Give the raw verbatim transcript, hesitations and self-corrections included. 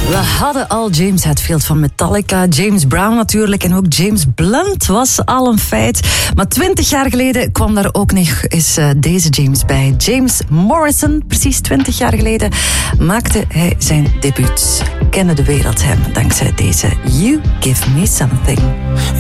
We hadden al James Hetfield van Metallica, James Brown natuurlijk en ook James Blunt was al een feit. Maar twintig jaar geleden kwam daar ook nog eens uh, deze James bij. James Morrison, precies twintig jaar geleden, maakte hij zijn debuut. Kende de wereld hem dankzij deze You Give Me Something.